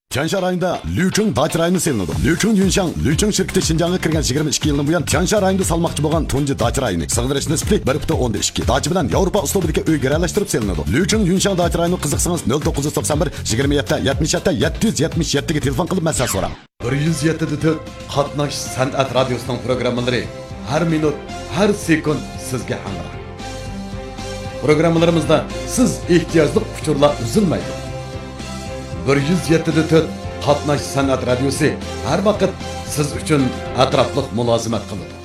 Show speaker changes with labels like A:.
A: Tiansha rayonida Liucheng dacha rayoni selinadi. Liucheng Yunshang, Liucheng shirkati Xinjiangga kirgan 22 yildan buyon Tiansha rayonida salmoqchi bo'lgan tunji dacha rayoni. Sig'dirish nisbati 1.2. Dacha bilan Yevropa uslubidagi uy garalashtirib selinadi. Liucheng Yunshang dacha rayoni qiziqsangiz 0991 27 77 777 ga telefon qilib maslahat so'rang. 107.4 Qatnash san'at radiosining programmalari har minut, har sekund sizga hamroh. Programmalarimizda siz ehtiyojli uchurlar uzilmaydi. 107.4 Qatnash san'at radiosi har vaqt siz uchun atrofliq mulozimat qiladi.